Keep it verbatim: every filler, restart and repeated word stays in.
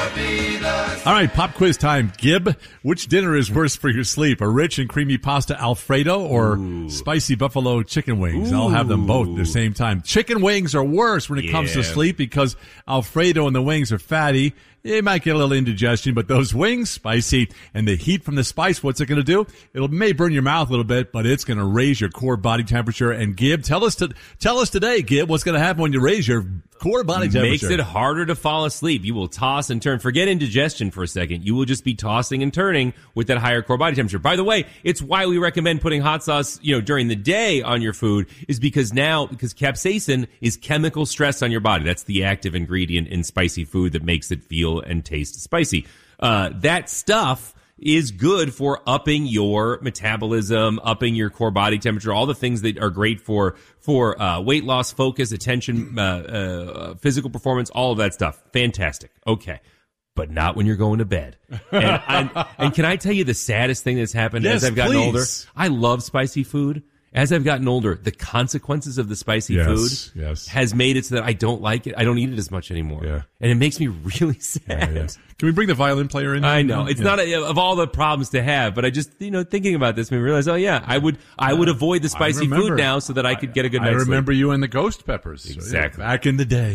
All right, pop quiz time. Gib, which dinner is worse for your sleep? A rich and creamy pasta Alfredo or Ooh. spicy buffalo chicken wings? Ooh. I'll have them both at the same time. Chicken wings are worse when it Yeah. comes to sleep because Alfredo and the wings are fatty. You might get a little indigestion, but those wings, spicy, and the heat from the spice, what's it going to do? It may burn your mouth a little bit, but it's going to raise your core body temperature. And Gib, tell us to, tell us today, Gib, what's going to happen when you raise your core body temperature? Makes it harder to fall asleep. You will toss and turn. Forget indigestion for a second. You will just be tossing and turning with that higher core body temperature. By the way, it's why we recommend putting hot sauce, you know, during the day on your food, is because now, because capsaicin is chemical stress on your body. That's the active ingredient in spicy food that makes it feel and taste spicy. Uh, that stuff is good for upping your metabolism, upping your core body temperature, all the things that are great for for uh, weight loss, focus, attention, uh, uh, physical performance, all of that stuff. Fantastic. Okay. But not when you're going to bed. And, and, and can I tell you the saddest thing that's happened Yes, as I've gotten please. older? I love spicy food. As I've gotten older, the consequences of the spicy Yes, food yes. has made it so that I don't like it. I don't eat it as much anymore. Yeah. And it makes me really sad. Yeah, yeah. Can we bring the violin player in? I know. It's Yeah. not a, of all the problems to have, but I just, you know, thinking about this, made me realize, oh yeah, I would, I would avoid the spicy remember. food now so that I could get a good I night's sleep. remember you and the ghost peppers. Exactly. Back in the day.